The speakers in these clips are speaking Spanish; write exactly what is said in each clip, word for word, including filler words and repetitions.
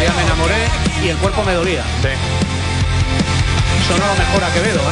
día me enamoré y el cuerpo me dolía. Sí. Sonó mejor a Quevedo,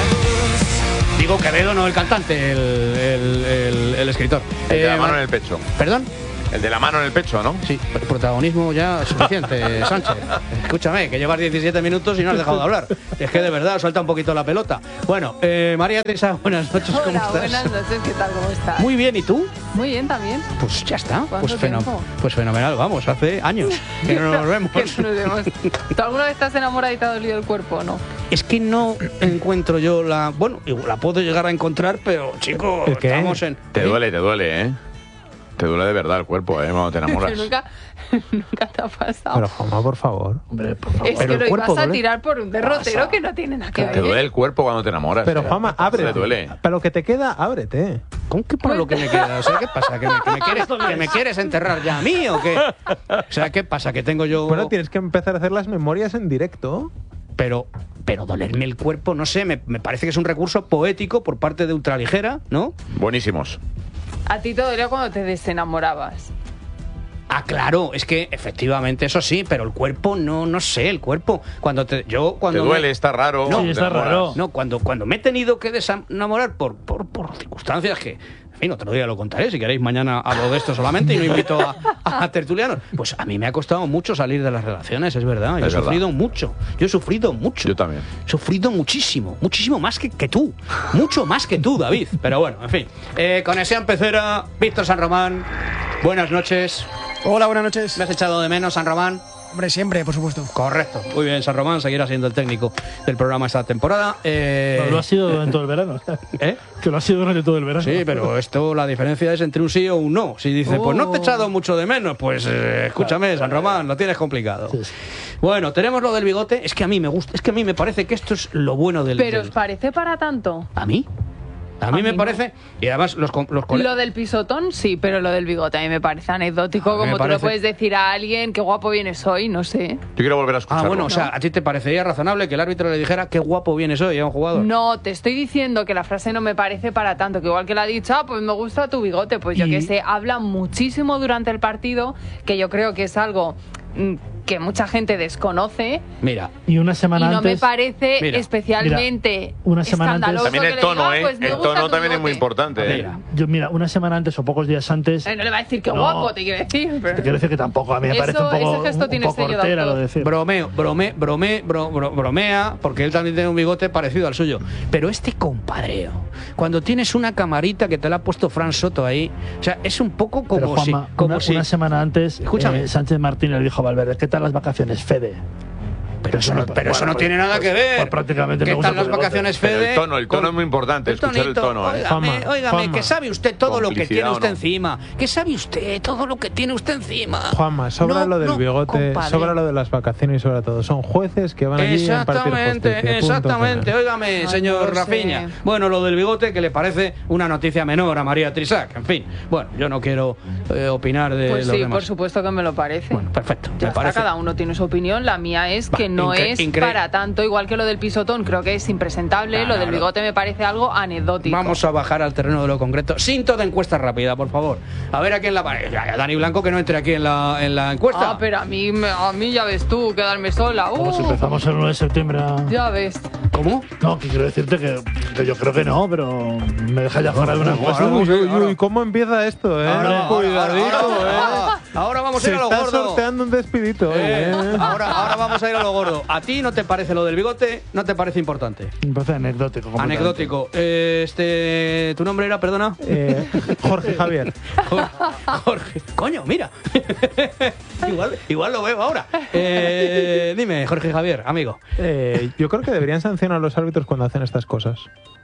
¿eh? Digo Quevedo, no el cantante, el, el, el, el escritor. El de la Eh, mano en el pecho. ¿Perdón? El de la mano en el pecho, ¿no? Sí, protagonismo ya suficiente, Sánchez. Escúchame, que llevas diecisiete minutos y no has dejado de hablar. Es que de verdad, suelta un poquito la pelota. Bueno, eh, María Teresa, buenas noches, ¿cómo Hola, estás? buenas noches, ¿qué tal? ¿Cómo estás? Muy bien, ¿y tú? Muy bien también. Pues ya está, ¿Cuánto pues, feno- tiempo? pues fenomenal, vamos, hace años que no nos vemos. Que no nos vemos. ¿Tú alguna vez estás enamorada y te ha dolido el cuerpo o no? Es que no encuentro yo la... Bueno, igual la puedo llegar a encontrar, pero, chico, ¿El qué? estamos en... Te ¿Eh? duele, te duele, ¿eh? Te duele de verdad el cuerpo, ¿eh? Cuando te enamoras. nunca, nunca te ha pasado. Pero Juanma, por favor. Hombre, por favor. es pero que el lo cuerpo ibas a duele. tirar por un derrotero que no tiene nada que ver. Te duele el cuerpo cuando te enamoras. Pero ¿eh? Juanma, Te ábrete. duele. Para lo que te queda, ábrete. ¿Cómo que para lo que me queda? O sea, ¿qué pasa? ¿Que me, que me quieres, que me quieres enterrar ya a mí o qué? O sea, ¿qué pasa? ¿Que tengo yo...? Bueno, tienes que empezar a hacer las memorias en directo. Pero, pero dolerme el cuerpo, no sé, me, me parece que es un recurso poético por parte de Ultraligera, ¿no? Buenísimos. A ti te dolía cuando te desenamorabas. Ah, claro, es que efectivamente eso sí, pero el cuerpo no, no sé, el cuerpo cuando te, yo Te cuando duele, me- está raro. No, Sí, te está enamoras. raro. no, cuando cuando me he tenido que desenamorar por por, por circunstancias que, en fin, otro día lo contaré, si queréis mañana hablo de esto solamente y no invito a, a tertulianos. Pues a mí me ha costado mucho salir de las relaciones, es verdad, yo Es he verdad. sufrido mucho, yo he sufrido mucho. Yo también. He sufrido muchísimo, muchísimo más que, que tú. Mucho más que tú, David. Pero bueno, en fin. Eh, Conexión Pecera, Víctor San Román. Buenas noches. Hola, buenas noches. ¿Me has echado de menos, San Román? Hombre, siempre, por supuesto. Correcto. Muy bien, San Román seguirá siendo el técnico del programa esta temporada. Eh, Bueno, lo ha sido durante todo el verano. ¿Eh? Que lo ha sido durante todo el verano. Sí, pero esto, la diferencia es entre un sí o un no. Si dice, pues no te he echado mucho de menos, pues eh, escúchame, San Román, lo tienes complicado. Sí, sí. Bueno, tenemos lo del bigote. Es que a mí me gusta, es que a mí me parece que esto es lo bueno del... ¿Pero del- os parece para tanto? ¿A mí? A mí A me mí no. parece... Y además los, co- los cole- Lo del pisotón, sí, pero lo del bigote a mí me parece anecdótico. A mí me Como tú parece- le puedes decir a alguien qué guapo vienes hoy, no sé. Yo quiero volver a escucharlo. Ah, bueno, o sea, ¿a ti te parecería razonable que el árbitro le dijera qué guapo vienes hoy a un jugador? No, te estoy diciendo que la frase no me parece para tanto, que igual que la ha dicho, ah, pues me gusta tu bigote, pues yo Y- que sé, habla muchísimo durante el partido, que yo creo que es algo mm, que mucha gente desconoce Mira, Y una y semana no me antes. parece Mira, especialmente mira, una semana antes- escandaloso También que el le tono, diga, ¿eh? pues me El gusta tono tu también es muy bigote. importante, ¿eh? mira. Yo, mira, una semana antes o pocos días antes. Eh, no le va a decir que No. guapo, te quiero decir. pero- Te quiero decir que tampoco. A mí me Eso- parece un poco, ese gesto un tiene poco sello de hortera autor. lo de decir. Bromeo, brome, brome, bro- bro- bromea, porque él también tiene un bigote parecido al suyo. Pero este compadreo, cuando tienes una camarita que te la ha puesto Fran Soto ahí, o sea, es un poco como Pero, si... Juanma, Como una, si una semana antes, Escúchame. eh, Sánchez Martín le dijo a Valverde: ¿qué tal las vacaciones, Fede? Pero eso no, Bueno, pero eso no pues- tiene nada que ver. pues prácticamente ¿Qué me gusta tal las tu bigote. vacaciones, Pero Fede? el tono, el tono Con- es muy importante, escuchar el tono, ¿eh? Óigame, Juanma, óigame, Juanma. que sabe usted todo lo que Complicidad tiene o usted no. encima. Que sabe usted todo lo que tiene usted encima. Juanma, sobra No, lo del no, bigote, compadre. sobra lo de las vacaciones y sobre todo. Son jueces que van allí a impartir justicia. Exactamente, punto exactamente. final. Óigame, Ay, señor no sé. Rafiña. Bueno, lo del bigote que le parece una noticia menor a María Trisac. En fin, bueno, yo no quiero eh, opinar de Pues los sí, demás. por supuesto que me lo parece. Bueno, perfecto. Ya me está, parece. cada uno tiene su opinión. La mía es Va, que no incre- es incre- para tanto, igual que lo del pisotón, creo que es impresentable. No, lo no, del no. bigote me parece algo anecdótico. Vamos a bajar al terreno de lo concreto. Cinto de encuesta rápida, por favor. A ver a quién la... Ya, ya, Dani Blanco que no entre aquí en la, en la encuesta. Ah, pero a mí, me- a mí ya ves tú, quedarme sola. Como si Uh, empezamos el uno de septiembre. a- ya ves. ¿Cómo? No, que quiero decirte que, que yo creo que no, pero me deja ya fuera de una encuesta. Ahora vamos Uy, a- uy, ahora- uy, ¿cómo empieza esto, eh? Ahora, ahora, Cuidadito, ahora, eh. ahora, ahora vamos a Se ir a lo está gordo. sorteando un despidito, hoy, Eh, eh. ahora, ahora vamos a ir a lo gordo. ¿A ti no te parece lo del bigote? ¿No te parece importante? Me parece anecdótico. completamente. Anecdótico. Eh, este, ¿tu nombre era, perdona? Eh, Jorge Javier. Jorge. Jorge. Coño, mira. igual, igual lo veo ahora. Eh, dime, Jorge Javier, amigo. Eh, yo creo que deberían sancionar a los árbitros cuando hacen estas cosas.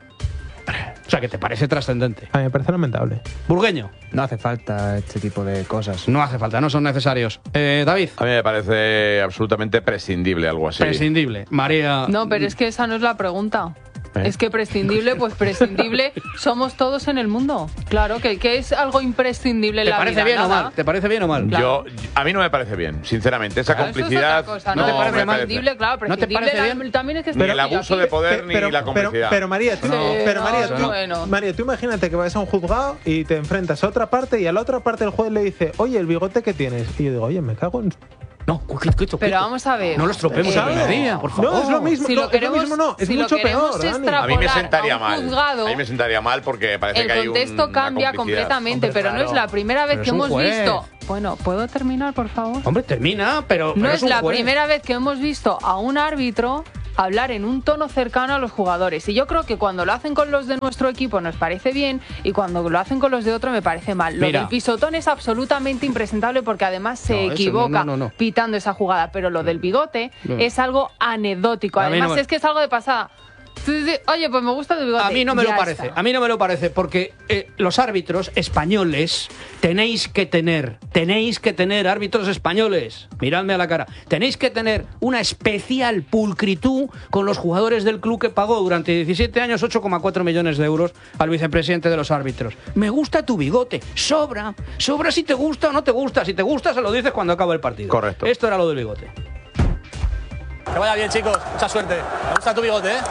O sea, que te parece trascendente. A mí me parece lamentable. Burgueño. No hace falta este tipo de cosas. No hace falta, no son necesarios. Eh, David. A mí me parece absolutamente prescindible algo así. Prescindible. María. No, pero es que esa no es la pregunta. ¿Eh? Es que prescindible, pues prescindible somos todos en el mundo. Claro, que, que es algo imprescindible en ¿Te la parece vida. bien o nada. mal? ¿Te parece bien o mal? Yo, a mí no me parece bien, sinceramente. Esa Claro, eso es complicidad otra cosa, ¿no ¿no? te parece me mal? prescindible, claro, ¿No te prescindible parece la- bien? también es que Ni el estoy abuso aquí. de poder Pe- ni la complicidad. Pero, pero María, tú, No, pero no, María, no, tú, bueno. María, tú imagínate que vas a un juzgado y te enfrentas a otra parte y a la otra parte el juez le dice, oye, el bigote que tienes. Y yo digo, oye, me cago en... No, quito, quito, Pero quito. vamos a ver. No lo estropeemos Eh, el primer día, por favor. No, es lo mismo. Si no, lo queremos, es lo mismo, no. Es si mucho lo queremos peor, Dani. extrapolar A mí me sentaría a un mal. juzgado, A mí me sentaría mal porque parece el que hay un, contexto una cambia complicidad. completamente, Hombre, pero no claro. es la primera vez Pero que es un hemos juez. visto. Bueno, ¿puedo terminar, por favor? Hombre, termina, pero. No pero es un la juez. primera vez que hemos visto a un árbitro hablar en un tono cercano a los jugadores. Y yo creo que cuando lo hacen con los de nuestro equipo nos parece bien y cuando lo hacen con los de otro me parece mal. Lo Mira. del pisotón es absolutamente impresentable porque además se No, eso no, equivoca no, no, no. pitando esa jugada. Pero lo del bigote No. es algo anecdótico. A mí Además no me- es que es algo de pasada. Tú dices, oye, pues me gusta tu bigote. A mí no me Ya lo parece, está. a mí no me lo parece, porque eh, los árbitros españoles tenéis que tener, tenéis que tener árbitros españoles, miradme a la cara, tenéis que tener una especial pulcritud con los jugadores del club que pagó durante diecisiete años ocho coma cuatro millones de euros al vicepresidente de los árbitros. Me gusta tu bigote, sobra, sobra si te gusta o no te gusta, si te gusta se lo dices cuando acaba el partido. Correcto. Esto era lo del bigote. Que vaya bien, chicos. Mucha suerte. Me gusta tu bigote, ¿eh?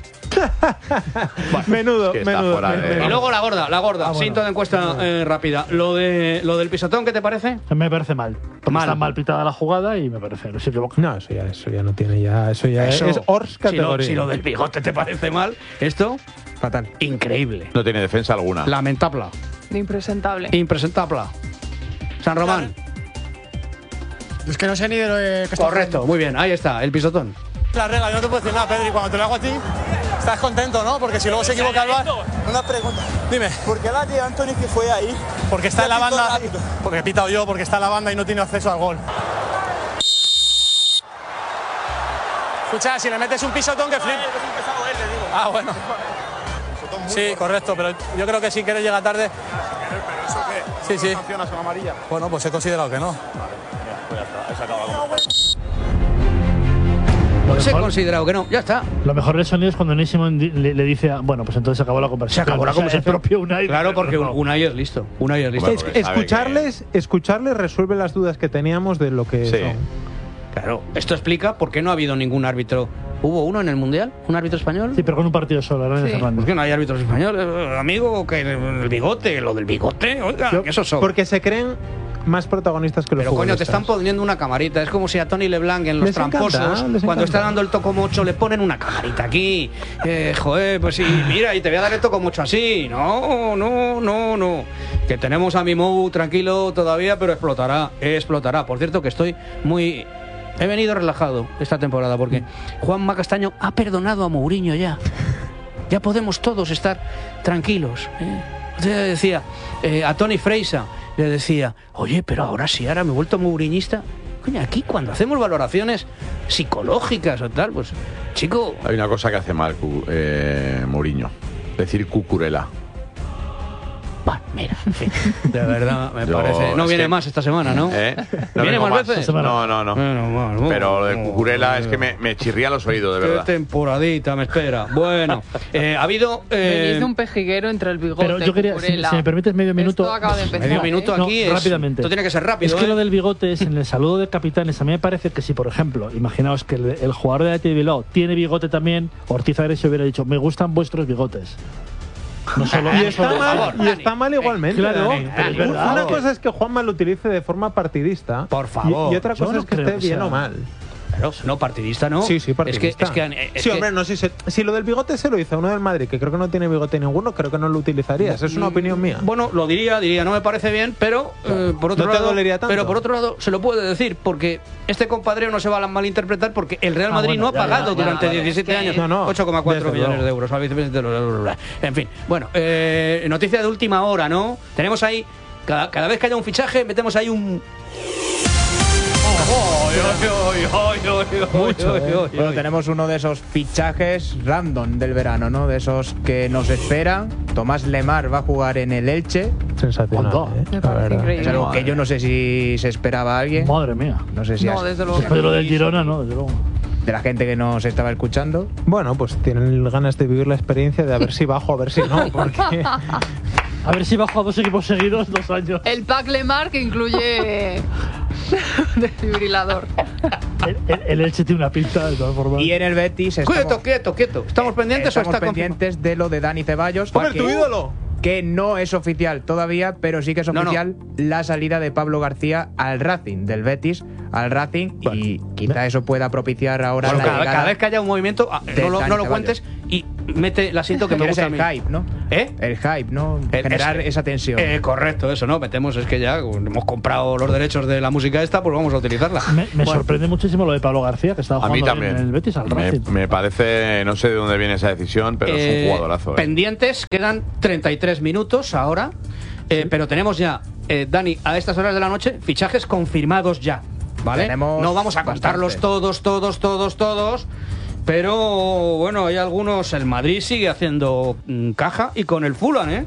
Menudo, Es que está menudo. fuera de- me- me- Y luego la gorda, la gorda, Ah, bueno. cinto de encuesta eh, rápida. Lo de lo del pisotón, ¿qué te parece? Me parece mal. Porque Mal. está mal pitada la jugada y me parece. No se equivoca. No, eso ya, eso ya no tiene ya. Eso ya Eso, es Ors si lo, categoría. si lo del bigote te parece mal, esto, Fatal. increíble. No tiene defensa alguna. Lamentable. Impresentable. Impresentable. San Román. Es que no sé ni de lo que está Correcto, muy bien, ahí está, el pisotón. La regla, yo no te puedo decir nada, Pedri. Cuando te lo hago a ti, estás contento, ¿no? Porque si luego se equivoca el V A R. Una pregunta. Dime. ¿Por qué la de Anthony que fue ahí? Porque está en la Ya pitó banda. rápido. Porque he pitado yo, porque está en la banda y no tiene acceso al gol. Escucha, si le metes un pisotón que flip. Ah, bueno. Sí, correcto, pero yo creo que si quieres llegar tarde. Sí, sí. Bueno, pues he considerado que no. Lo Se ha mejor, considerado que no, ya está. lo mejor del sonido es cuando Nésimo le, le dice, a- bueno, pues entonces se acabó la Se conversación. acabó la O sea, conversación. el propio Unai. Claro, porque No. Unai es listo. Unai es listo. Hombre, Es- porque sabe escucharles, escucharles resuelve las dudas que teníamos de lo que Sí. son. Claro, esto explica por qué no ha habido ningún árbitro. ¿Hubo uno en el Mundial? ¿Un árbitro español? Sí, pero con un partido solo, Hernández Sí. Hernández. ¿Por qué no hay árbitros españoles, eh, amigo? Que el bigote, lo del bigote, oiga, Yo- que eso son. Porque se creen más protagonistas que los Pero coño, te futbolistas. están poniendo una camarita. Es como si a Tony LeBlanc en Los Les encanta, Tramposos, les cuando encanta. está dando el tocomocho, le ponen una camarita aquí. Eh, joder, pues sí, mira, y te voy a dar el tocomocho así. No, no, no, no. Que tenemos a Mimou tranquilo todavía, pero explotará, explotará. Por cierto, que estoy muy... He venido relajado esta temporada porque Juanma Castaño ha perdonado a Mourinho ya. Ya podemos todos estar tranquilos. ¿eh? Yo decía, eh, a Tony Freisa le decía, oye, pero ahora sí, ahora me he vuelto mouriñista. Coño, aquí cuando hacemos valoraciones psicológicas o tal, pues, chico, Hay una cosa que hace mal Cu- eh, Mourinho. Decir cucurela. bah, mira, en fin, de verdad me Yo- parece. No es viene que- más esta semana, ¿no? ¿Eh? No ¿Viene vengo más más. veces? No, no, no. Bueno, bueno, Pero lo de bueno, cucurela es bueno. que me, me chirría los oídos, de Qué verdad. temporadita me espera. Bueno, eh, ha habido... eh, Venís de un pejiguero entre el bigote. Pero yo quería, si, Cucurella. si me permites medio minuto. Esto acaba de empezar. medio minuto ¿eh? No, aquí es... rápidamente. Esto tiene que ser rápido, Es que ¿eh? lo del bigote es en el saludo de capitanes. A mí me parece que si, por ejemplo, imaginaos que el, el jugador de Athletic de Bilbao tiene bigote también, Ortiz Ares hubiera dicho, me gustan vuestros bigotes. No solo, Y no está solo- mal, favor, y Dani. está mal igualmente. Claro, Dani. pero es verdad. Una cosa es que Juanma lo utilice de forma partidista. Por favor. Y, y otra Yo cosa no es que creo esté que bien sea. o mal. Claro, no, partidista no. Sí, sí, partidista. Es que... Es que, es sí, que- hombre, no, si, se- si lo del bigote se lo hizo uno del Madrid, que creo que no tiene bigote ninguno, creo que no lo utilizarías. Es una opinión mía. Bueno, lo diría, diría, no me parece bien, pero eh, por otro No te lado, dolería tanto. pero por otro lado se lo puede decir porque este compadreo no se va a malinterpretar porque el Real Ah, Madrid bueno, no ha ya, pagado ya, ya, durante claro. diecisiete Es que- años No, no, ocho coma cuatro desde millones luego. de euros al vicepresidente de los- En fin, bueno, eh, noticia de última hora, ¿no? Tenemos ahí cada, cada vez que haya un fichaje metemos ahí un Mucho, ¿eh? Bueno, tenemos uno de esos fichajes random del verano, ¿no? De esos que nos esperan. Tomás Lemar va a jugar en el Elche. Sensacional. Hondo. ¿eh? Me La parece verdad. increíble. Es algo que yo no sé si se esperaba a alguien. Madre mía. No sé si No, has- desde luego. Después de lo del Girona, no, desde luego. de la gente que nos estaba escuchando. Bueno, pues tienen ganas de vivir la experiencia de a ver si bajo, a ver si no. Porque A ver si bajo a dos equipos seguidos dos años. El pack Lemar que incluye desfibrilador. El, el, el Elche tiene una pinta, de todas formas. Y en el Betis estamos, Quieto, quieto, quieto. ¿Estamos pendientes estamos o está pendientes de lo de Dani Ceballos. ¡Hombre, que- tu ídolo! que no es oficial todavía, pero sí que es No, no. oficial la salida de Pablo García al Racing, del Betis al Racing, y quizá eso pueda propiciar ahora Bueno, la cada, llegada cada vez que haya un movimiento, ah, de no lo, Dani no lo Ceballos. cuentes y mete el asiento que me Quieres gusta a el mí. hype, ¿no? ¿Eh? El hype, ¿no? El- Generar es- esa tensión. Eh, correcto, eso, ¿no? Metemos, es que ya hemos comprado los derechos de la música esta, pues vamos a utilizarla. Me, me sorprende muchísimo lo de Pablo García, que estaba A mí jugando bien también. en el Betis al me, Racing. me parece, no sé de dónde viene esa decisión, pero es Eh, un jugadorazo. ¿eh? Pendientes, quedan treinta y tres minutos ahora, eh, pero tenemos ya, eh, Dani, a estas horas de la noche, fichajes confirmados ya, ¿vale? Tenemos no vamos a contarlos bastantes. todos, todos, todos, todos, pero bueno, hay algunos, el Madrid sigue haciendo mm, caja y con el Fulham, ¿eh?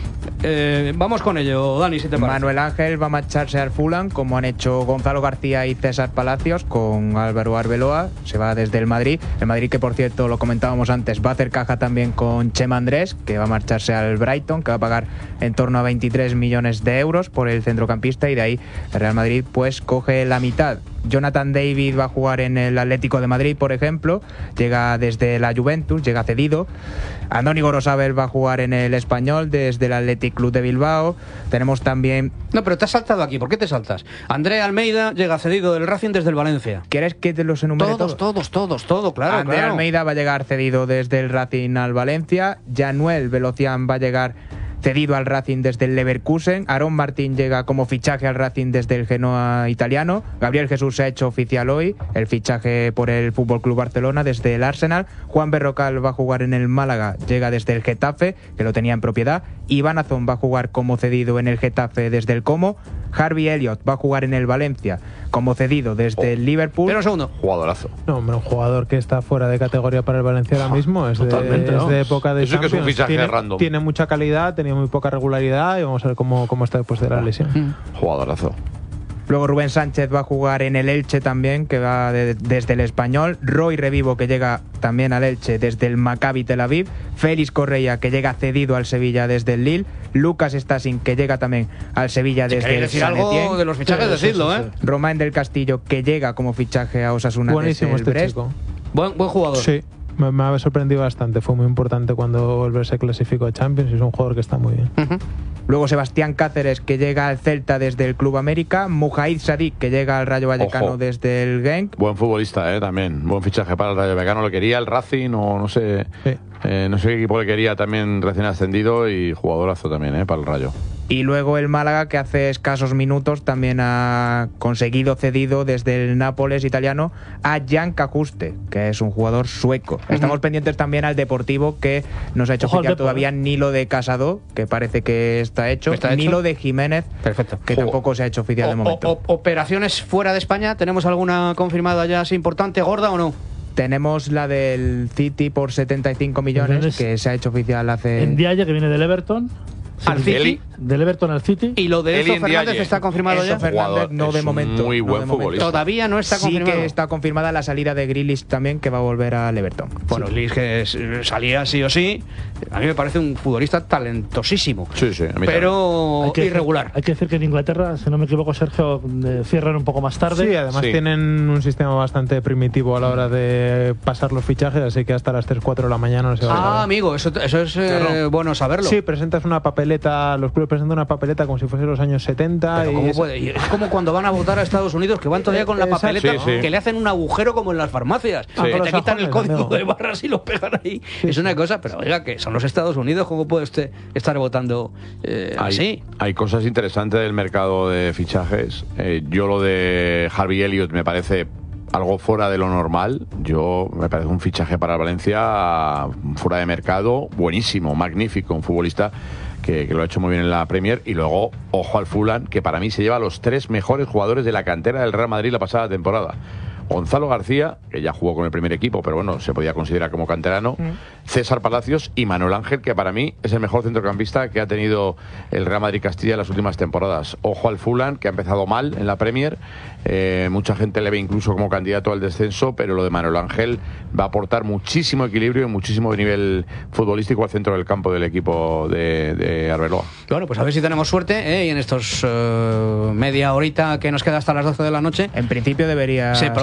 Eh, vamos con ello, Dani, si te parece. Manuel Ángel va a marcharse al Fulham, como han hecho Gonzalo García y César Palacios, con Álvaro Arbeloa. Se va desde el Madrid. El Madrid, que por cierto, lo comentábamos antes, va a hacer caja también con Chema Andrés, que va a marcharse al Brighton, que va a pagar en torno a veintitrés millones de euros por el centrocampista, y de ahí el Real Madrid pues coge la mitad. Jonathan David va a jugar en el Atlético de Madrid, por ejemplo. Llega desde la Juventus, llega cedido. Andoni Gorosabel va a jugar en el Español desde el Athletic Club de Bilbao. Tenemos también... No, pero te has saltado aquí, ¿por qué te saltas? André Almeida llega cedido del Racing desde el Valencia. ¿Quieres que te los enumere Todos, todos, todos, todo, claro, André claro. Almeida va a llegar cedido desde el Racing al Valencia. Januel Velocián va a llegar cedido al Racing desde el Leverkusen. Aarón Martín llega como fichaje al Racing desde el Genoa italiano. Gabriel Jesús se ha hecho oficial hoy el fichaje por el F C Barcelona desde el Arsenal. Juan Berrocal va a jugar en el Málaga, llega desde el Getafe, que lo tenía en propiedad. Iván Azón va a jugar como cedido en el Getafe desde el Como. Harvey Elliott va a jugar en el Valencia como cedido desde el Liverpool. Pero un segundo. Jugadorazo. No, hombre, un jugador que está fuera de categoría para el Valencia ahora mismo. Es de, Totalmente, es ¿no? de época de Eso que es un Champions. fichaje tiene, random. tiene mucha calidad, tenía muy poca regularidad y vamos a ver cómo, cómo está después de la lesión. Jugadorazo. Luego Rubén Sánchez va a jugar en el Elche también, que va de- desde el Español. Roy Revivo, que llega también al Elche desde el Maccabi Tel Aviv. Félix Correia, que llega cedido al Sevilla desde el Lille. Lucas Stasin, que llega también al Sevilla Si desde queréis el decir San algo Etienne. de los fichajes, Sí, sí, decidlo, sí, ¿eh? sí. Romain del Castillo, que llega como fichaje a Osasuna Buenísimo desde el este Brest. chico. Buen, buen jugador. Sí, me, me ha sorprendido bastante. Fue muy importante cuando el Brest se clasificó a Champions y es un jugador que está muy bien. Ujú. Luego Sebastián Cáceres, que llega al Celta desde el Club América. Mujaid Sadik, que llega al Rayo Vallecano Ojo. desde el Genk. Buen futbolista, ¿eh? También. Buen fichaje para el Rayo Vallecano. Lo quería el Racing o no sé. Sí. eh, no sé qué equipo le quería también recién ascendido y jugadorazo también, ¿eh? Para el Rayo. Y luego el Málaga, que hace escasos minutos también ha conseguido cedido desde el Nápoles italiano a Jan Kajuste, que es un jugador sueco. Estamos pendientes también al Deportivo, que no se ha hecho Ojo al oficial Depor, todavía ¿eh? ni lo de Casado, que parece que está hecho, ¿Está ni hecho? lo de Jiménez, Perfecto. que tampoco se ha hecho oficial de O- momento. o- o- operaciones fuera de España, ¿tenemos alguna confirmada ya así importante, gorda o no? Tenemos la del City por setenta y cinco millones, Millones. que se ha hecho oficial hace... En Diaye, que viene del Everton. Al City. Eli- Del Everton al City. Y lo de Eli Enzo Fernández Ndiaye. está confirmado Enzo ya. Fernández Jugador, no de es un momento. muy no buen de momento. futbolista. Todavía no está Sí confirmado. que está confirmada la salida de Grealish también, que va a volver al Everton. Bueno, Liz, que es- salía sí o sí, a mí me parece un futbolista talentosísimo. Sí, sí. A mí Pero Hay que decir- irregular. hay que decir que en Inglaterra, si no me equivoco, Sergio, eh, cierran un poco más tarde. Sí, además Sí. tienen un sistema bastante primitivo a la hora de pasar los fichajes, así que hasta las tres cuatro de la mañana no se va a Ah, saber. amigo, eso, eso es eh, bueno saberlo. Sí, presentas una papeleta, los clubes presentan una papeleta como si fuese los años setenta. Pero y ¿cómo es- puede? Y es como cuando van a votar a Estados Unidos, que van todavía con la Exacto. papeleta, Sí, sí. que le hacen un agujero como en las farmacias. Ah, Que con te los quitan el sajones, código amigo. de barras y lo pegan ahí. Es una cosa, pero oiga, que son los Estados Unidos, ¿cómo puede usted estar votando eh, Hay, así? hay cosas interesantes del mercado de fichajes. Eh, yo lo de Harvey Elliott me parece algo fuera de lo normal. Yo me parece un fichaje para el Valencia fuera de mercado, buenísimo, magnífico, un futbolista que, que lo ha hecho muy bien en la Premier. Y luego, ojo al Fulham, que para mí se lleva a los tres mejores jugadores de la cantera del Real Madrid la pasada temporada. Gonzalo García, que ya jugó con el primer equipo, pero bueno, se podía considerar como canterano, César Palacios y Manuel Ángel, que para mí es el mejor centrocampista que ha tenido el Real Madrid Castilla en las últimas temporadas. Ojo al Fulham, que ha empezado mal en la Premier, eh, mucha gente le ve incluso como candidato al descenso, pero lo de Manuel Ángel va a aportar muchísimo equilibrio y muchísimo nivel futbolístico al centro del campo del equipo de, de Arbeloa. Bueno, pues a ver si tenemos suerte, ¿eh? Y en estos eh, media horita que nos queda hasta las doce de la noche En principio debería se salir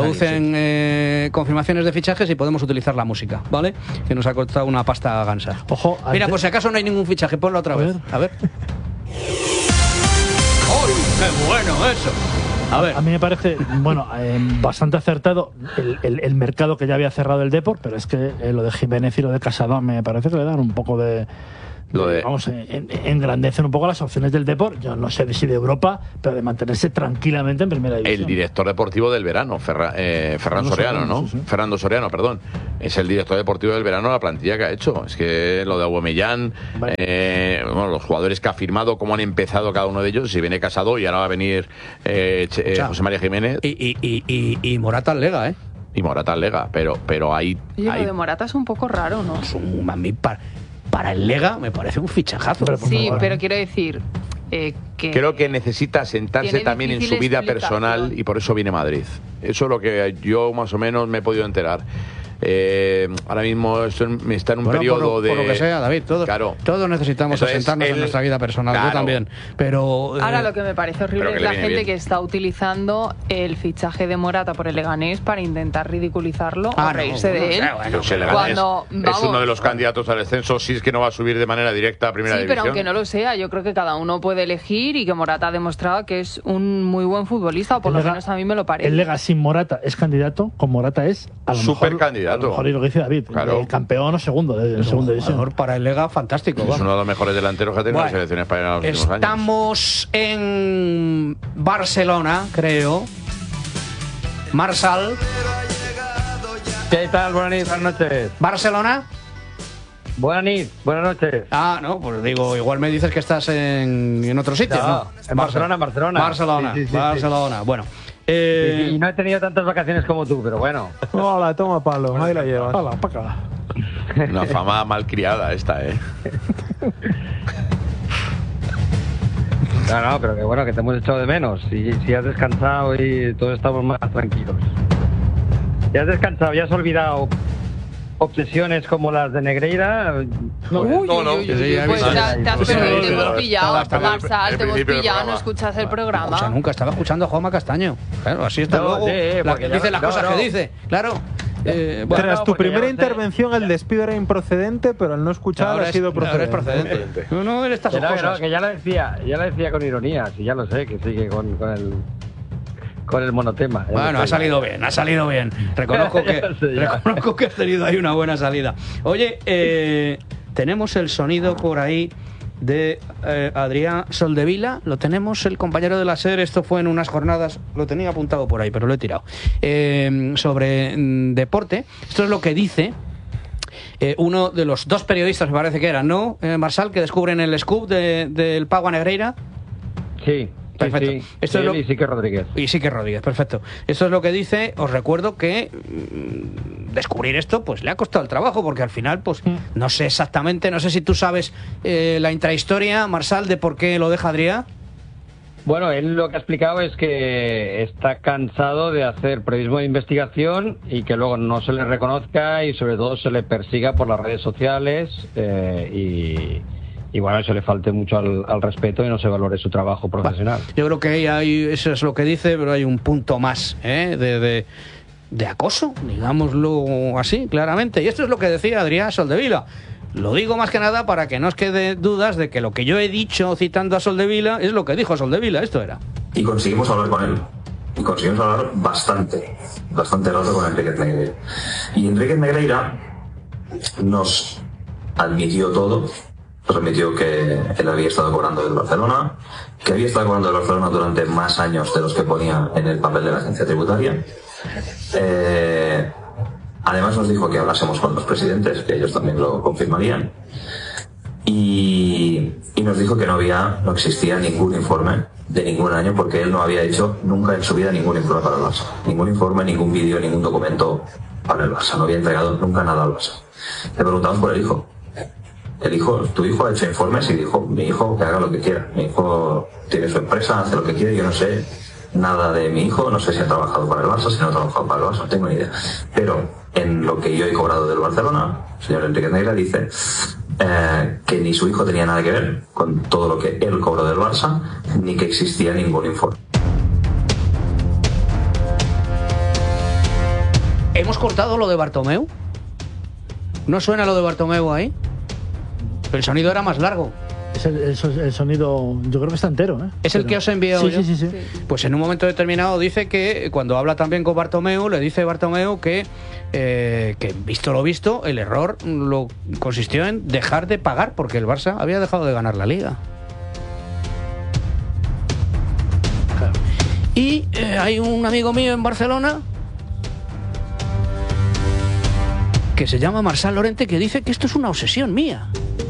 producen eh, confirmaciones de fichajes y podemos utilizar la música, ¿vale? Que nos ha costado una pasta gansa. Ojo, Mira, antes- por si acaso no hay ningún fichaje, ponlo otra A vez. ver. A ver. ¡Ay, qué bueno eso! A ver. A mí me parece, bueno, eh, bastante acertado el, el- el mercado que ya había cerrado el Depor, pero es que eh, lo de Jiménez y lo de Casado me parece que le dan un poco de... Lo de- Vamos, en- en- engrandecen un poco las opciones del Depor, yo no sé si de Europa, pero de mantenerse tranquilamente en primera división. El director deportivo del verano, Ferra- eh, Ferran Fernando Soriano, Soriano, ¿no? sí, sí. Fernando Soriano, perdón. Es el director deportivo del verano de la plantilla que ha hecho. Es que lo de Aubameyang, Vale. eh, bueno, los jugadores que ha firmado, cómo han empezado cada uno de ellos, si viene Casado y ahora va a venir eh, Che- eh, Escucha. José María Jiménez Y, y, y, y, y Morata al Lega, ¿eh? y Morata al Lega, pero, pero hay... Oye, lo hay- de Morata es un poco raro, ¿no? Es un- a mí, para, para el Lega, me parece un fichajazo. Pero por Sí, favor. pero quiero decir eh, que... Creo que necesita sentarse Tiene también en su difícil vida explicación. personal y por eso viene a Madrid. Eso es lo que yo más o menos me he podido enterar. Eh, ahora mismo esto en- está en un Bueno, periodo por, lo, de... por lo que sea, David, todos, Claro. todos necesitamos Entonces, asentarnos en él- nuestra vida personal, yo claro. también. Pero eh, Ahora lo que me parece horrible Pero que es le la viene gente bien. que está utilizando el fichaje de Morata por el Leganés para intentar ridiculizarlo Ah, o no, reírse bueno, de él. bueno, Pero si el Leganés Cuando, es vamos, uno de los candidatos al descenso, si es que no va a subir de manera directa a primera Sí, pero división. aunque no lo sea, yo creo que cada uno puede elegir y que Morata ha demostrado que es un muy buen futbolista, o por El lo Lega- menos a mí me lo parece. El Lega sin Morata es candidato, con Morata es a lo Súper mejor, candidato. A lo mejor, y lo que dice David, Claro. el campeón o segundo de, de segunda división. jugador para el Lega, fantástico. Es va. uno de los mejores delanteros que ha tenido Bueno, la selección española en los últimos años. Estamos en Barcelona, creo. Marsal. ¿Qué tal? Buenas noches. Buenas noches. ¿Barcelona? Buenas noches. Buenas noches. Ah, no, pues digo, igual me dices que estás en, en otro sitio, No, ¿no? en Barcelona, en Barcelona. Barcelona, Sí, sí, sí, Barcelona. Bueno. eh, Y, y no he tenido tantas vacaciones como tú, pero bueno. Hola, toma palo, ahí la llevas. Hala, pa' acá. Una fama malcriada esta, ¿eh? No, no, pero que bueno, que te hemos echado de menos. Si, si has descansado y todos estamos más tranquilos. Ya has descansado, ya has olvidado obsesiones como las de Negreira. No, Uy, no, uy, no, uy, que uy, sí, ya he pues visto. te, te has Pues sí, perdido, sí, te hemos sí, pillado. estaba hasta el- Marsal, el te hemos principio del pillado, no programa. escuchas el O sea, programa. nunca estaba escuchando a Juanma Castaño. Claro, así está No, luego. sí, la porque que ya dice no- las no, cosas no. que dice. Claro. Eh, bueno, Tras no, tu porque primera ya lo sé. intervención, el despido era improcedente, pero al no escuchar ahora ha es, sido ahora es procedente. procedente. No, no, él está Que sus no, que no, cosas. que ya lo decía, ya lo decía con ironía, sí, ya lo sé, que sí, que con, con el con el monotema. ya lo Bueno, sé. ha salido bien, ha salido bien. Reconozco que, Ya lo sé, ya. reconozco que has tenido ahí una buena salida. Oye, eh, tenemos el sonido por ahí de eh, Adrián Soldevila. Lo tenemos, el compañero de la SER. Esto fue en unas jornadas, lo tenía apuntado por ahí, pero lo he tirado. Eh, sobre mm, deporte. Esto es lo que dice eh, uno de los dos periodistas, me parece que eran, ¿no? Eh, Marsal, que descubren el scoop de- del Pago a Negreira. Sí, Perfecto. sí, sí. Esto es Él lo- y Sique Rodríguez. Y sí que Rodríguez, perfecto. Esto es lo que dice. Os recuerdo que mm, descubrir esto pues le ha costado el trabajo, porque al final pues no sé exactamente, no sé si tú sabes eh, la intrahistoria, Marsal, de por qué lo deja Adrià. Bueno, él lo que ha explicado es que está cansado de hacer periodismo de investigación y que luego no se le reconozca y sobre todo se le persiga por las redes sociales eh, y, y bueno, se le falte mucho al, al respeto y no se valore su trabajo profesional. Yo creo que ahí hay, eso es lo que dice, pero hay un punto más ¿eh? de, de, de acoso, digámoslo así, claramente. Y esto es lo que decía Adrià Soldevila. Lo digo más que nada para que no os quede dudas de que lo que yo he dicho citando a Soldevila es lo que dijo Soldevila. Esto era. Y conseguimos hablar con él. Y conseguimos hablar bastante, bastante rato con Enrique Negreira. Y Enrique Negreira nos admitió todo. Nos admitió que él había estado cobrando del Barcelona, que había estado cobrando del Barcelona durante más años de los que ponía en el papel de la agencia tributaria. Eh, además nos dijo que hablásemos con los presidentes, que ellos también lo confirmarían. Y, y nos dijo que no había, no existía ningún informe de ningún año, porque él no había hecho nunca en su vida ningún informe para el Barça. Ningún informe, ningún vídeo, ningún documento para el Barça. No había entregado nunca nada al Barça. Le preguntamos por el hijo. El hijo, tu hijo ha hecho informes y dijo, mi hijo que haga lo que quiera. Mi hijo tiene su empresa, hace lo que quiere, yo no sé nada de mi hijo, no sé si ha trabajado para el Barça, si no ha trabajado para el Barça, no tengo ni idea. Pero en lo que yo he cobrado del Barcelona, el señor Enrique Negreira dice eh, que ni su hijo tenía nada que ver con todo lo que él cobró del Barça, ni que existía ningún informe. ¿Hemos cortado lo de Bartomeu? ¿No suena lo de Bartomeu ahí? Pero el sonido era más largo. Es el, el, el sonido, yo creo que está entero, ¿eh? Es el Pero, que os he enviado sí, yo. Sí, sí, sí. Pues en un momento determinado dice que, cuando habla también con Bartomeu, le dice Bartomeu que, eh, que visto lo visto, el error lo consistió en dejar de pagar, porque el Barça había dejado de ganar la Liga. Claro. Y eh, hay un amigo mío en Barcelona que se llama Marçal Lorente, que dice que esto es una obsesión mía.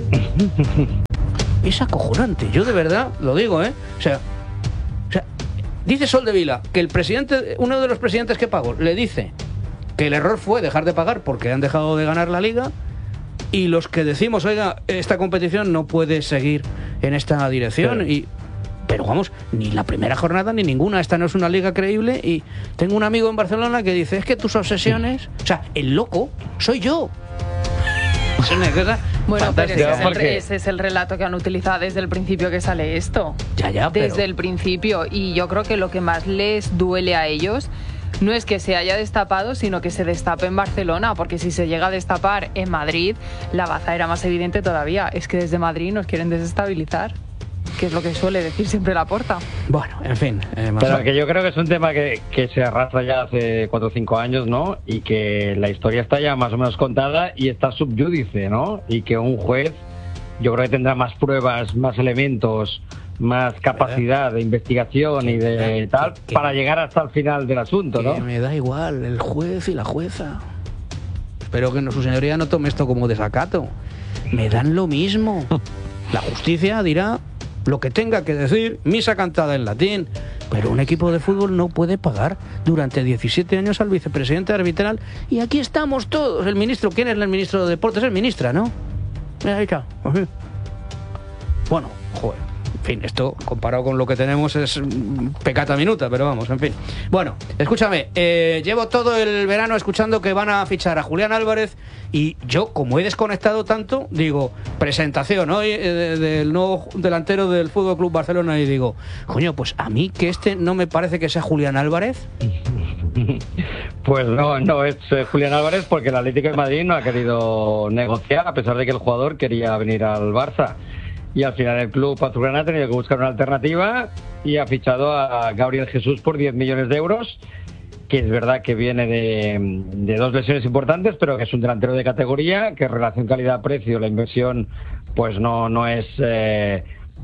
Es acojonante, yo de verdad lo digo, ¿eh? O sea, o sea, dice Soldevila que el presidente, uno de los presidentes que pagó, le dice que el error fue dejar de pagar porque han dejado de ganar la Liga, y los que decimos, oiga, esta competición no puede seguir en esta dirección, pero, y pero vamos, ni la primera jornada ni ninguna, esta no es una liga creíble. Y tengo un amigo en Barcelona que dice, es que tus obsesiones, o sea, el loco soy yo. Es una cosa bueno, pero ese es, el, porque... ese es el relato que han utilizado desde el principio que sale esto. Ya, ya, pero... Desde el principio. Y yo creo que lo que más les duele a ellos no es que se haya destapado, sino que se destape en Barcelona, porque si se llega a destapar en Madrid, la baza era más evidente todavía. Es que desde Madrid nos quieren desestabilizar, que es lo que suele decir siempre Laporta. Bueno, en fin. Eh, Pero que yo creo que es un tema que, que se arrastra ya hace cuatro o cinco años, ¿no? Y que la historia está ya más o menos contada y está subyúdice, ¿no? Y que un juez, yo creo que tendrá más pruebas, más elementos, más capacidad de investigación y de tal, para llegar hasta el final del asunto, ¿no? Me da igual el juez y la jueza. Espero que no, su señoría no tome esto como desacato. Me dan lo mismo. La justicia dirá lo que tenga que decir, misa cantada en latín, pero un equipo de fútbol no puede pagar durante diecisiete años al vicepresidente arbitral, y aquí estamos todos. El ministro, ¿quién es el ministro de Deportes? Es ministra, ¿no? Ahí está. Bueno, joder. En fin, esto comparado con lo que tenemos es pecata minuta, pero vamos, en fin. Bueno, escúchame, eh, llevo todo el verano escuchando que van a fichar a Julián Álvarez, y yo, como he desconectado tanto, digo, presentación hoy eh, de, del nuevo delantero del Fútbol Club Barcelona, y digo, coño, pues a mí que este no me parece que sea Julián Álvarez. Pues no, no es eh, Julián Álvarez, porque el Atlético de Madrid no ha querido negociar, a pesar de que el jugador quería venir al Barça. Y al final el club azulgrana ha tenido que buscar una alternativa y ha fichado a Gabriel Jesús por diez millones de euros, que es verdad que viene de, de dos lesiones importantes, pero que es un delantero de categoría, que en relación calidad-precio la inversión pues no, no es eh,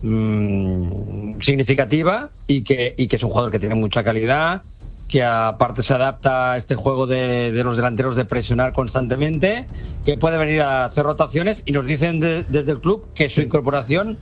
mmm, significativa, y que, y que es un jugador que tiene mucha calidad, que aparte se adapta a este juego de, de los delanteros de presionar constantemente, que puede venir a hacer rotaciones, y nos dicen de, desde el club que su incorporación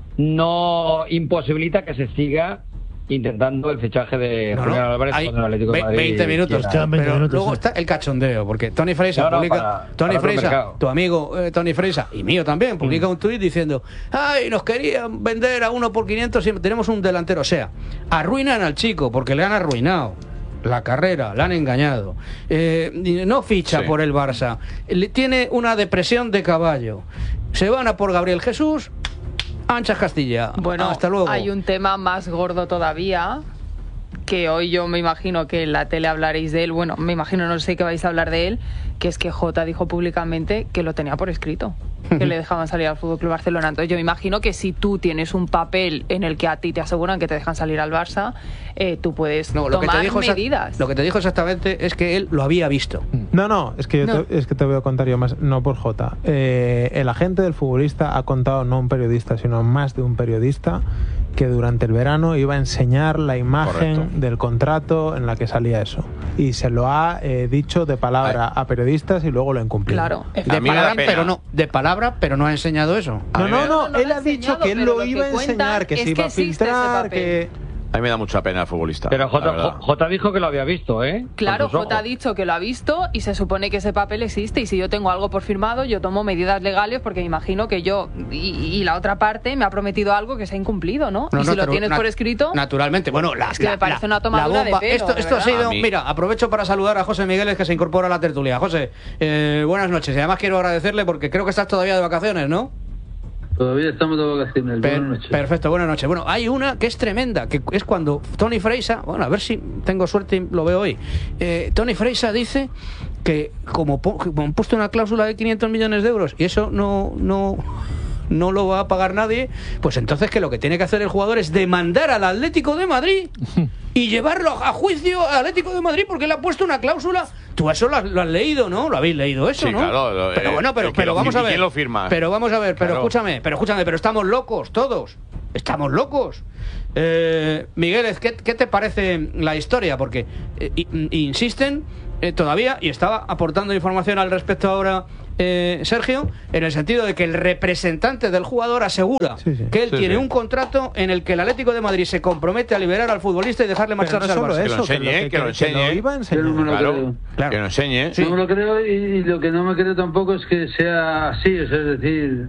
no imposibilita que se siga intentando el fichaje de no, Julián no, Álvarez hay con el Atlético de Madrid. veinte minutos, quiera. pero minutos, luego sí. está el cachondeo, porque Tony Freisa no, no, publica, para, Tony para Freisa, tu amigo eh, Tony Freisa, y mío también, publica mm. un tuit diciendo, ay, nos querían vender a uno por quinientos y tenemos un delantero. O sea, arruinan al chico porque le han arruinado la carrera, la han engañado, eh, no ficha sí. por el Barça, tiene una depresión de caballo, se van a por Gabriel Jesús, anchas Castilla. Bueno, hasta luego. Hay un tema más gordo todavía, que hoy yo me imagino que en la tele hablaréis de él. Bueno, me imagino, no sé que vais a hablar de él, que es que Jota dijo públicamente que lo tenía por escrito, que le dejaban salir al Fútbol Club Barcelona. Entonces yo me imagino que si tú tienes un papel en el que a ti te aseguran que te dejan salir al Barça, eh, tú puedes no, lo tomar que te dijo medidas. Lo que te dijo exactamente es que él lo había visto. No, no, es que, yo no. Te, es que te voy a contar yo más, no por Jota. Eh, el agente del futbolista ha contado, no un periodista, sino más de un periodista, que durante el verano iba a enseñar la imagen Correcto. del contrato en la que salía eso. Y se lo ha eh, dicho de palabra Ay. a periodistas y luego lo ha incumplido. Claro. De palabra, pero no, de palabra, pero no ha enseñado eso. No, no, no, no, no él ha dicho que él lo, lo iba a enseñar, que se iba a filtrar, que... A mí me da mucha pena el futbolista. Pero Jota, Jota dijo que lo había visto, ¿eh? Claro, Jota ha dicho que lo ha visto y se supone que ese papel existe, y si yo tengo algo por firmado, yo tomo medidas legales, porque me imagino que yo y, y la otra parte me ha prometido algo que se ha incumplido, ¿no? no y si no, lo tienes por escrito... Naturalmente. Bueno, la, es que la, me parece la, una tomadura de pelo. Esto, esto ha sido... mí... Mira, aprovecho para saludar a José Migueles, que se incorpora a la tertulia. José, eh, buenas noches. Y además quiero agradecerle porque creo que estás todavía de vacaciones, ¿no? Todavía estamos de vacaciones. Per- buenas noches. perfecto, buenas noches. Bueno, hay una que es tremenda, que es cuando Tony Freisa, bueno, a ver si tengo suerte y lo veo hoy. Eh, Tony Freisa dice que como, po- como han puesto una cláusula de quinientos millones de euros y eso no, no, no lo va a pagar nadie, pues entonces que lo que tiene que hacer el jugador es demandar al Atlético de Madrid y llevarlo a juicio al Atlético de Madrid porque le ha puesto una cláusula. Tú eso lo has, lo has leído, ¿no? Lo habéis leído eso, Sí, ¿no? claro, lo- pero eh, bueno, pero, el que pero lo vamos firma, a ¿y ver. quién lo firma? Pero vamos a ver, pero Claro. escúchame, pero escúchame, pero estamos locos todos. Estamos locos. Eh, Miguel, ¿qué, ¿qué te parece la historia? Porque eh, i- insisten eh, todavía, y estaba aportando información al respecto ahora eh, Sergio, en el sentido de que el representante del jugador asegura Sí, sí. que él Sí, tiene sí. un contrato en el que el Atlético de Madrid se compromete a liberar al futbolista y dejarle Pero no marcharse al solo Barça. Que lo eso, enseñe, que lo que enseñe. iba a enseñar. Yo no me lo Claro, creo. Claro. que lo enseñe. No me lo creo y, y lo que no me creo tampoco es que sea así, o sea, es decir,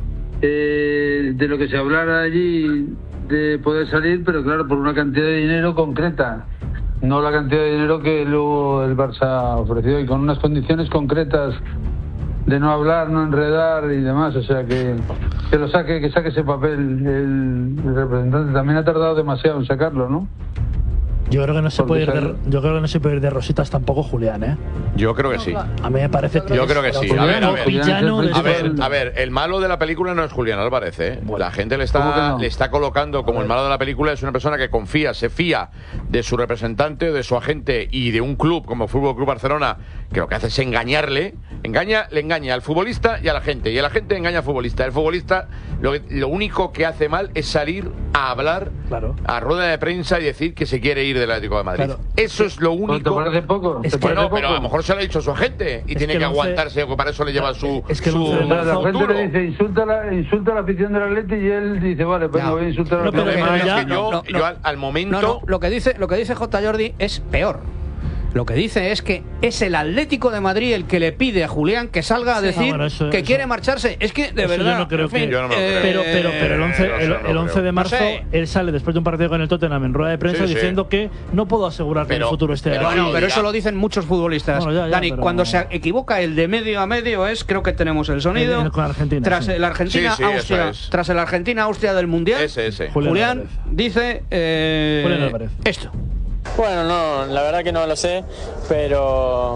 eh, de lo que se hablara allí de poder salir, pero claro, por una cantidad de dinero concreta, no la cantidad de dinero que luego el Barça ofreció y con unas condiciones concretas de no hablar, no enredar y demás, o sea que que lo saque, que saque ese papel el, el representante. También ha tardado demasiado en sacarlo, ¿no? Yo creo que no se Porque puede ir de, sale- yo creo que no se puede ir de rositas tampoco, Julián, ¿eh? Yo creo que sí. A mí me parece que Yo creo que sí. A ver, a ver. villano de A ver, Julián. a ver, el malo de la película no es Julián Álvarez, ¿eh? Bueno. La gente le ¿Cómo que está, no? le está colocando como el malo de la película es una persona que confía, se fía de su representante, de su agente y de un club como Fútbol Club Barcelona, que lo que hace es engañarle, engaña, le engaña al futbolista y a la gente, y el agente engaña al futbolista. El futbolista lo, que- lo único que hace mal es salir a hablar Claro. a rueda de prensa y decir que se quiere ir del Atlético de Madrid. Claro. Eso es lo ¿Te único. parece poco? Es ¿Te que- parece Bueno, pero a lo poco? mejor se lo ha dicho a su agente y Es tiene que que, el once- aguantarse, que para eso le lleva su, Es que el su once de Pero la gente futuro. le dice, insulta a la, insulta a la afición del Atleti y él dice, vale, pues Ya. no voy a insultar a la No, pero El afición. problema pero es ya- que yo, no, no, yo al, al momento... No, no, lo que dice, lo que dice J. Jordi es peor. Lo que dice es que es el Atlético de Madrid el que le pide a Julián que salga a Sí, decir ah, bueno, eso- que eso- quiere marcharse. Es que, de Eso verdad. yo no creo en fin, que- Yo no me lo creo. Pero, pero, pero el once, yo el, no lo el once creo. de marzo, No sé. él sale después de un partido con el Tottenham en rueda de prensa Sí, sí. diciendo que no puedo asegurar que Pero- el futuro esté pero ahí. Bueno, Sí, pero ya. eso lo dicen muchos futbolistas. Bueno, ya, ya, Dani, pero- cuando se equivoca el de medio a medio es, creo que tenemos el sonido. El- el con Argentina, tras sí. el Argentina Sí, sí, Austria, eso es. tras el Argentina Austria del Mundial. Ese, ese. Julián Julián Álvarez. dice eh, Julián Álvarez. esto. Bueno, no, la verdad que no lo sé, pero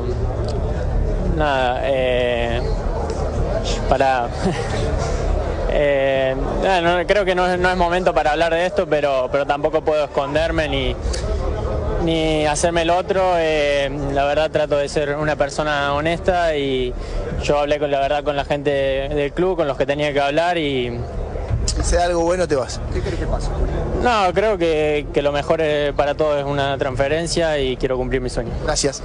nada, eh, para... eh, nada, no, creo que no, es- no es momento para hablar de esto, pero, pero tampoco puedo esconderme ni, ni hacerme el otro. eh, la verdad trato de ser una persona honesta y yo hablé con la verdad con la gente del club, con los que tenía que hablar y... Si sea algo bueno, te vas. ¿Qué crees que pasa? No, creo que, que lo mejor eh, para todos es una transferencia y quiero cumplir mi sueño. Gracias.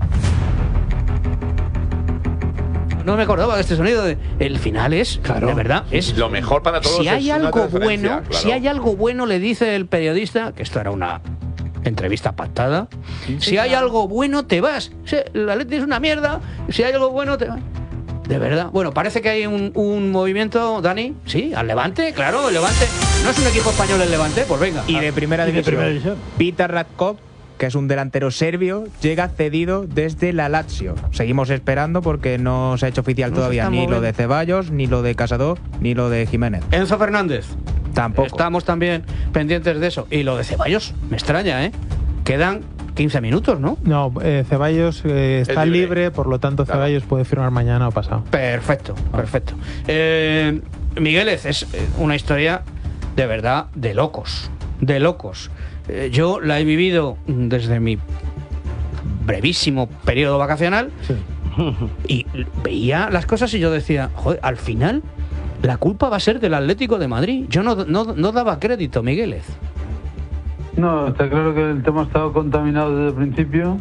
No me acordaba de este sonido. De, el final es, Claro. de verdad, es Lo mejor para todos si hay es una algo transferencia, bueno, claro. si hay algo bueno, le dice el periodista, que esto era una entrevista pactada, si hay algo bueno, te vas. Si el Atleti es una mierda, si hay algo bueno, te vas. De verdad. Bueno, parece que hay un, un movimiento, Dani, sí, al Levante, claro, el Levante. ¿No es un equipo español el Levante? Pues venga. Y de primera Y de división. primera división. Peter Radkov, que es un delantero serbio, llega cedido desde la Lazio. Seguimos esperando porque no se ha hecho oficial No se todavía está ni lo moviendo. de Ceballos, ni lo de Casado, ni lo de Jiménez. Enzo Fernández. Tampoco. Estamos también pendientes de eso. Y lo de Ceballos, me extraña, ¿eh? Quedan quince minutos, ¿no? No, eh, Ceballos eh, está Es libre. libre. por lo tanto Claro. Ceballos puede firmar mañana o pasado. Perfecto, perfecto. Eh, Migueles, es eh, una historia de verdad de locos, de locos. Eh, yo la he vivido desde mi brevísimo periodo vacacional Sí. y veía las cosas y yo decía, joder, al final la culpa va a ser del Atlético de Madrid. Yo no, no, no daba crédito, Migueles. No, está claro que el tema ha estado contaminado desde el principio,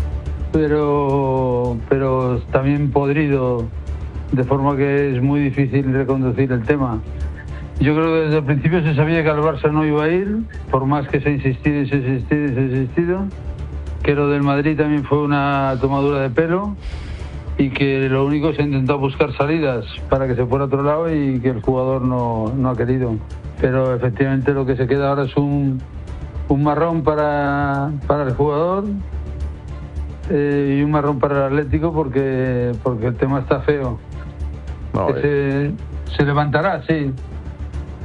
pero, pero también podrido, de forma que es muy difícil reconducir el tema. Yo creo que desde el principio se sabía que al Barça no iba a ir, por más que se ha insistido y se ha insistido y se ha insistido, que lo del Madrid también fue una tomadura de pelo y que lo único se ha intentado buscar salidas para que se fuera a otro lado y que el jugador no, no ha querido. Pero efectivamente lo que se queda ahora es un, un marrón para, para el jugador eh, y un marrón para el Atlético porque, porque el tema está feo. No, Que se, se levantará, sí,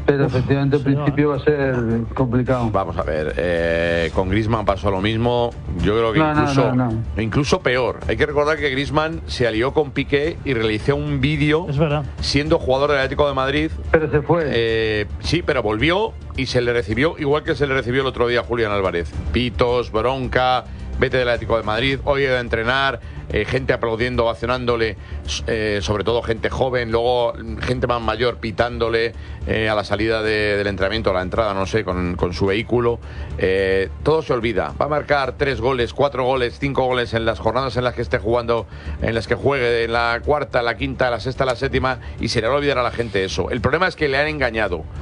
Pero efectivamente al principio va a ser complicado. Vamos a ver, eh, con Griezmann pasó lo mismo. Yo creo que No, no, incluso, no, no. incluso peor. Hay que recordar que Griezmann se alió con Piqué y realizó un vídeo siendo jugador del Atlético de Madrid. Pero se fue. Eh, sí, pero volvió y se le recibió igual que se le recibió el otro día a Julián Álvarez. Pitos, bronca, vete del Atlético de Madrid, hoy he de entrenar, eh, gente aplaudiendo, ovacionándole, eh, sobre todo gente joven, luego gente más mayor pitándole eh, a la salida de, del entrenamiento, a la entrada, no sé, con, con su vehículo. Eh, todo se olvida. Va a marcar tres goles, cuatro goles, cinco goles en las jornadas en las que esté jugando, en las que juegue, en la cuarta, la quinta, la sexta, la séptima, y se le va a olvidar a la gente eso. El problema es que le han engañado.